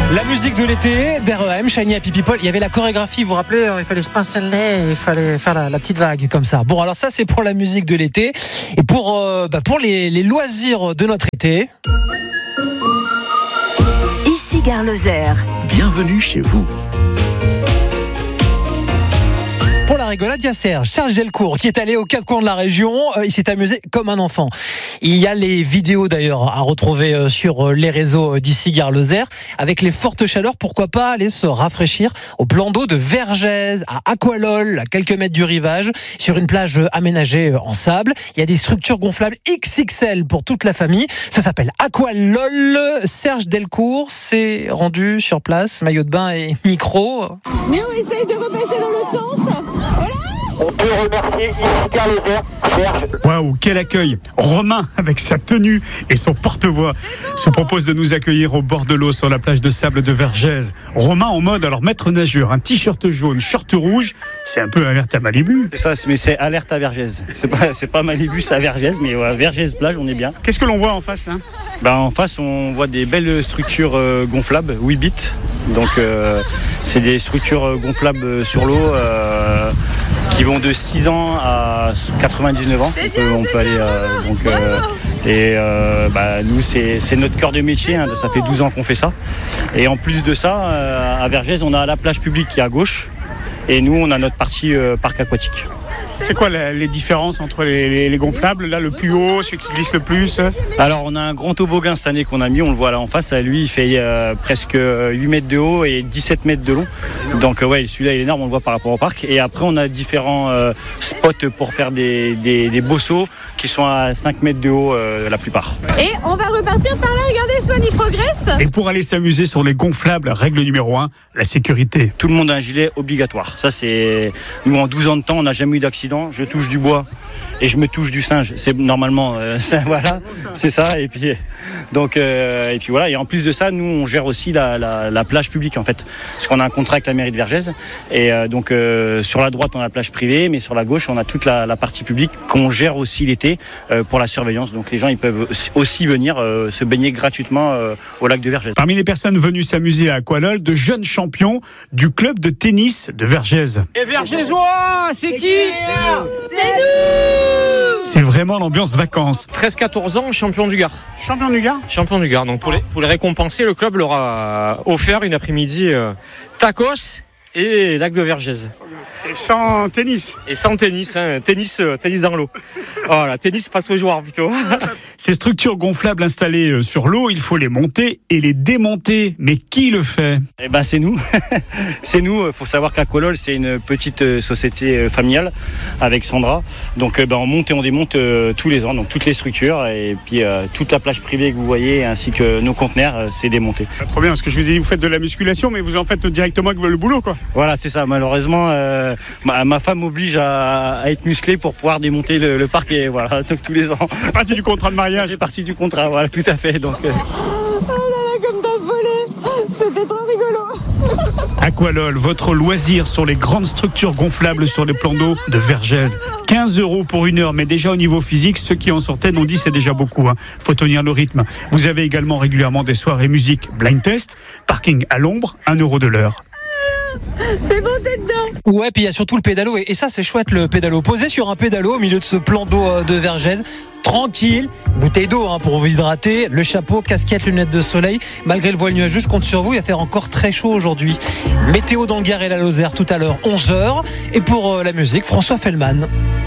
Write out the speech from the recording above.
La musique de l'été, d'REM, Shiny Happy People. Il y avait la chorégraphie, vous vous rappelez, il fallait se pincer le nez, il fallait faire la petite vague comme ça. Bon, alors ça c'est pour la musique de l'été. Et pour les loisirs de notre été. Ici Gare Lozère. Bienvenue chez vous. Pour la rigolade, il y a Serge Delcourt qui est allé aux quatre coins de la région. Il s'est amusé comme un enfant. Il y a les vidéos d'ailleurs à retrouver sur les réseaux d'ici Gare Lozère. Avec les fortes chaleurs, pourquoi pas aller se rafraîchir au plan d'eau de Vergèze, à Aqualol, à quelques mètres du rivage, sur une plage aménagée en sable. Il y a des structures gonflables XXL pour toute la famille. Ça s'appelle Aqualol. Serge Delcourt s'est rendu sur place, maillot de bain et micro. Mais on essaye de repasser dans l'autre sens. Voilà. On peut remercier ici Gare Lozère, Serge. Waouh, quel accueil! Romain, avec sa tenue et son porte-voix, se propose de nous accueillir au bord de l'eau sur la plage de sable de Vergèze. Romain en mode, alors maître nageur, un t-shirt jaune, short rouge, c'est un peu alerte à Malibu. C'est ça, mais c'est alerte à Vergèze. C'est pas Malibu, c'est à Vergèze, mais ouais, Vergèze plage, on est bien. Qu'est-ce que l'on voit en face là? En face, on voit des belles structures gonflables, 8 bits. Donc, c'est des structures gonflables sur l'eau qui vont de 6 ans à 99 ans. On peut aller. Nous, c'est notre cœur de métier. Hein, ça fait 12 ans qu'on fait ça. Et en plus de ça, à Vergèze, on a la plage publique qui est à gauche. Et nous, on a notre partie parc aquatique. C'est quoi les différences entre les gonflables? Là, le plus haut, celui qui glisse le plus? Alors, on a un grand toboggan cette année qu'on a mis, on le voit là en face. Lui, il fait presque 8 mètres de haut et 17 mètres de long. Donc, celui-là, il est énorme, on le voit par rapport au parc. Et après, on a différents spots pour faire des beaux sauts qui sont à 5 mètres de haut la plupart. Et on va repartir par là, regardez, Swan, il progresse. Et pour aller s'amuser sur les gonflables, règle numéro 1, la sécurité. Tout le monde a un gilet obligatoire. Ça, c'est... Nous, en 12 ans de temps, on n'a jamais eu d'accident. Je touche du bois et je me touche du singe. C'est normalement, voilà, c'est ça. Et puis voilà. Et en plus de ça, nous, on gère aussi la plage publique en fait, parce qu'on a un contrat avec la mairie de Vergèze. Et sur la droite, on a la plage privée, mais sur la gauche, on a toute la partie publique qu'on gère aussi l'été pour la surveillance. Donc les gens, ils peuvent aussi venir se baigner gratuitement au lac de Vergèze. Parmi les personnes venues s'amuser à Aqualol, de jeunes champions du club de tennis de Vergèze. Et Vergèzois, c'est qui? C'est nous. C'est vraiment l'ambiance vacances. 13-14 ans, champion du Gard. Champion du Gard? Champion du Gard. Donc pour les récompenser, le club leur a offert une après-midi tacos et lac de Vergèze. Et sans tennis. Et sans tennis, hein, tennis dans l'eau. Voilà, tennis pas tous les jours plutôt. Ces structures gonflables installées sur l'eau, il faut les monter et les démonter. Mais qui le fait? C'est nous. C'est nous. Il faut savoir qu'Aqualol, c'est une petite société familiale avec Sandra. Donc on monte et on démonte tous les ans, donc toutes les structures et puis toute la plage privée que vous voyez ainsi que nos conteneurs, c'est démonté. Trop bien, parce que je vous ai dit, vous faites de la musculation, mais vous en faites directement avec le boulot, quoi. Voilà, c'est ça. Malheureusement, ma femme m'oblige à être musclé pour pouvoir démonter le parc et voilà, donc, tous les ans. C'est partie du contrat de mariage. C'est partie du contrat, voilà, tout à fait. Donc, Oh là là, comme t'as volé. C'était trop rigolo. Aqualol, votre loisir sur les grandes structures gonflables sur les plans d'eau de Vergèze. 15 € pour 1 heure, mais déjà au niveau physique, ceux qui en sortaient n'ont dit c'est déjà beaucoup. Faut tenir le rythme. Vous avez également régulièrement des soirées musique blind test, parking à l'ombre, 1 € de l'heure. C'est bon, t'es dedans. Ouais, puis il y a surtout le pédalo. Et ça, c'est chouette, le pédalo. Posé sur un pédalo au milieu de ce plan d'eau de Vergèze. Tranquille, bouteille d'eau pour vous hydrater, le chapeau, casquette, lunettes de soleil. Malgré le voile nuageux, je compte sur vous, il va faire encore très chaud aujourd'hui. Météo dans le Gard et la Lozère tout à l'heure, 11h. Et pour la musique, François Fellman.